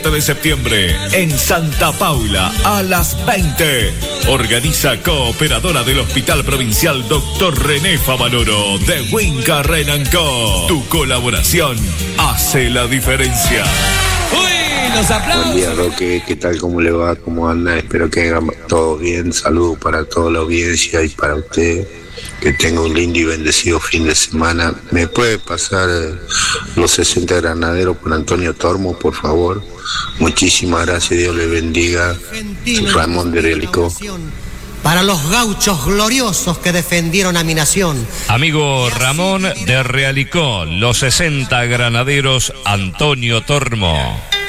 de septiembre en Santa Paula a las 20. Organiza Cooperadora del Hospital Provincial Dr. René Favaloro de Winca Renan Co. Tu colaboración hace la diferencia. ¡Uy! ¡Los aplausos! Buen día, Roque. ¿Qué tal? ¿Cómo le va? ¿Cómo anda? Espero que hagan todo bien. Saludos para toda la audiencia y para usted. Que tenga un lindo y bendecido fin de semana. ¿Me puede pasar los 60 granaderos por Antonio Tormo, por favor? Muchísimas gracias, Dios le bendiga. Ramón de Realicó. Para los gauchos gloriosos que defendieron a mi nación. Amigo Ramón de Realicó, los 60 granaderos Antonio Tormo.